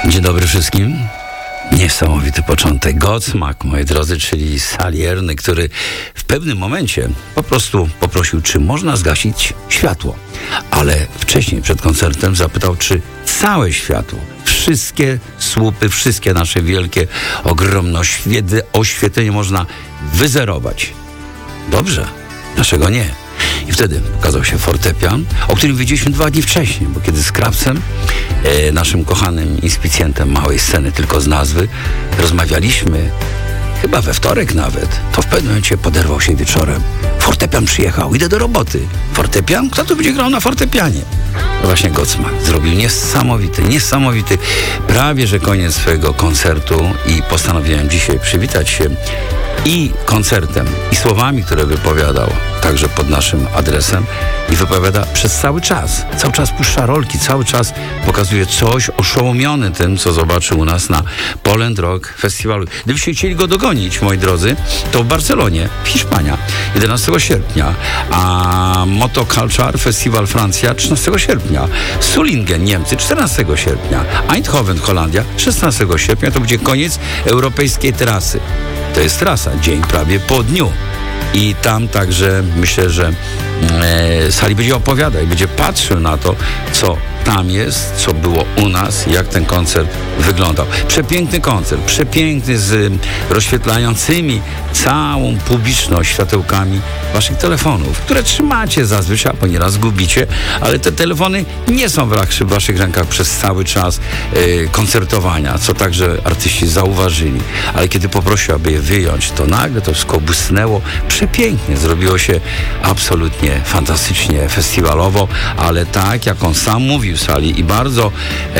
Dzień dobry wszystkim. Niesamowity początek. Godsmack, moi drodzy, czyli salierny, który w pewnym momencie po prostu poprosił, czy można zgasić światło. Ale wcześniej, przed koncertem, zapytał, czy całe światło, wszystkie słupy, wszystkie nasze wielkie, ogromne oświetlenie można wyzerować. Dobrze, dlaczego nie? I wtedy pokazał się fortepian, o którym wiedzieliśmy 2 dni wcześniej, bo kiedy z Krawcem, naszym kochanym inspicjentem małej sceny, tylko z nazwy, rozmawialiśmy, chyba we wtorek nawet, to w pewnym momencie poderwał się wieczorem. Fortepian przyjechał, idę do roboty. Fortepian? Kto tu będzie grał na fortepianie? No właśnie Godsmack zrobił niesamowity, prawie że koniec swojego koncertu i postanowiłem dzisiaj przywitać się i koncertem, i słowami, które wypowiadał, także pod naszym adresem, i wypowiada przez cały czas puszcza rolki, cały czas pokazuje coś, oszołomiony tym, co zobaczył u nas na Poland Rock Festiwalu. Gdybyście chcieli go dogonić, moi drodzy, to w Barcelonie, Hiszpania, 11 sierpnia, a Motoculture Festival Francja 13 sierpnia, Sulingen, Niemcy 14 sierpnia, Eindhoven, Holandia 16 sierpnia, to będzie koniec europejskiej trasy. To jest trasa, dzień prawie po dniu. I tam także myślę, że Sali będzie opowiadał i będzie patrzył na to, co tam jest, co było u nas, jak ten koncert wyglądał. Przepiękny koncert, przepiękny, z rozświetlającymi całą publiczność światełkami waszych telefonów, które trzymacie zazwyczaj, bo nieraz gubicie, ale te telefony nie są w waszych rękach przez cały czas koncertowania, co także artyści zauważyli. Ale kiedy poprosił, aby je wyjąć, to nagle to wszystko błysnęło przepięknie, zrobiło się absolutnie fantastycznie, festiwalowo, ale tak, jak on sam mówił w Sali i bardzo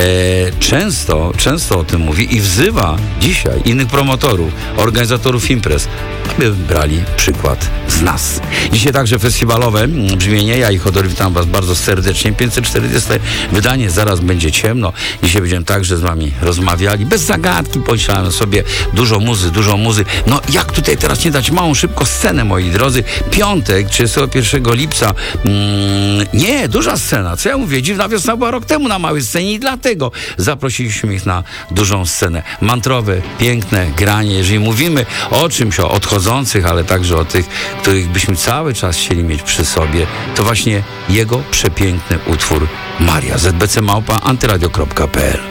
często o tym mówi i wzywa dzisiaj innych promotorów, organizatorów imprez, aby brali przykład z nas. Dzisiaj także festiwalowe brzmienie, ja i Chodor witam was bardzo serdecznie. 540 wydanie, zaraz będzie ciemno. Dzisiaj będziemy także z wami rozmawiali, bez zagadki, pomyślałem sobie, dużo muzy. No jak tutaj teraz nie dać małą, szybko scenę, moi drodzy. Piątek, 31 lipca, nie, duża scena, co ja mówię, Dziwna Wiosna była rok temu na małej scenie i dlatego zaprosiliśmy ich na dużą scenę. Mantrowe, piękne granie, jeżeli mówimy o czymś, o odchodzących, ale także o tych, których byśmy cały czas chcieli mieć przy sobie, to właśnie jego przepiękny utwór Maria, zbc@antyradio.pl.